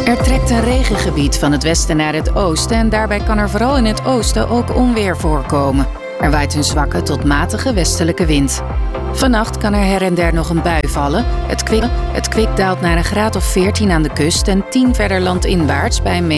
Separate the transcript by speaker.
Speaker 1: Er trekt een regengebied van het westen naar het oosten en daarbij kan er vooral in het oosten ook onweer voorkomen. Er waait een zwakke tot matige westelijke wind. Vannacht kan er her en der nog een bui vallen. Het kwik daalt naar een graad of 14 aan de kust en 10 verder landinwaarts bij een